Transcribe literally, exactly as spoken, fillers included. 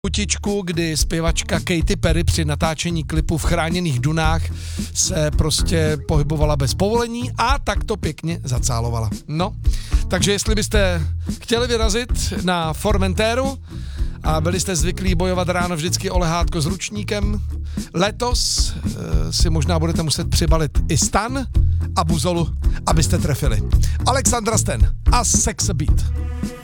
Putičku, kdy zpěvačka Katy Perry při natáčení klipu v chráněných dunách se prostě pohybovala bez povolení a tak to pěkně zacálovala. No, takže jestli byste chtěli vyrazit na Formentéru a byli jste zvyklí bojovat ráno vždycky o lehátko s ručníkem, letos e, si možná budete muset přibalit i stan a buzolu, abyste trefili. Alexandra Sten a Sex a Beat.